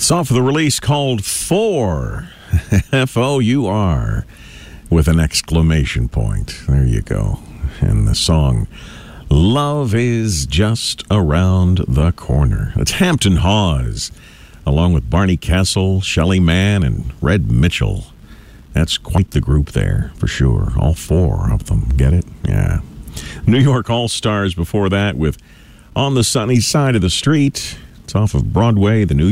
It's off of the release called Four, F-O-U-R, with an exclamation point. There you go. And the song, Love is Just Around the Corner. It's Hampton Hawes, along with Barney Kessel, Shelley Mann, and Red Mitchell. That's quite the group there, for sure. All four of them. Get it? Yeah. New York All-Stars before that with On the Sunny Side of the Street. It's off of Broadway, the New